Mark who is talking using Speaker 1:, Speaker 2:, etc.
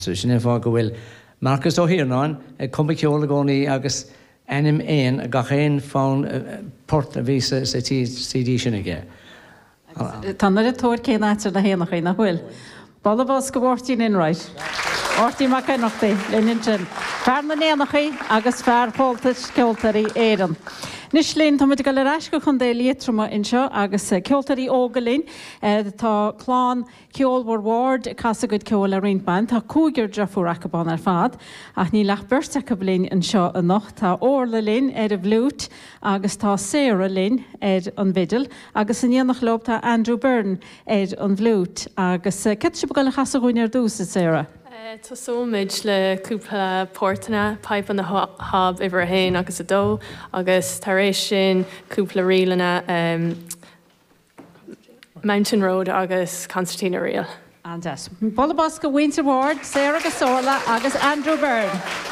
Speaker 1: So sin fá go bhfuil Marcus O'Hiernan cumba ceola gcónaí agus enim éon a gachéin fán port a bhí sa CD sin aige.
Speaker 2: Tánar a tóir cé náitir na héanach na bhfuil. Ballabás go bhirtín inráid. Ortí má cynnochtaí, lenin sin. Fear na néanachaí agus fear póltais ceoltarí éan. Nis lín tá muid go le reis go chun dé lítrama inseo agus ceoltarí ógalín tá chlán ceolhar ward casa go ceol a riintbain tá cúgur deafúrachán ar fad ach ní lech bursa go blin inseo a nacht tá orla lín a bhlút agus tá séra lín an vidal agus in dhéanach lob tá Andrew Byrne an bhlút agus ce si go le chasaúin ar dúsa séra.
Speaker 3: Tá sómid le cúpla pórtainna pipe an na hab ibre hain agus a dó agus tar éis sin cúpla rialana Mountain Road agus Concertina Rial.
Speaker 2: Andas. Ballabás go Winter Ward, Sarah Gasola agus Andrew Byrne.